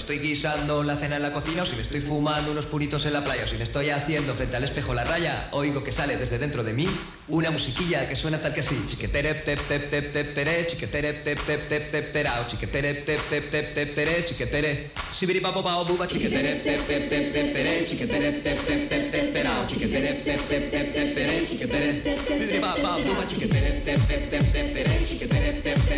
estoy guisando la cena en la cocina, o si me estoy fumando unos puritos en la playa, o si me estoy haciendo frente al espejo la raya, oigo que sale desde dentro de mí una musiquilla que suena tal que así. Chiquetere tep tep tep tep tere, chiquetere tep tep tep tep terao, chiquetere tep tep tep tep tere, chiquetere sibiri papo pao buba, chiquetere tep tep tep tep tere, chiquetere tep tep tep tep terao, chiquetere tep tep tep tep tere, chiquetere sibiri papo buba, chiquetere tep tep tep tep tere, chiquetere tep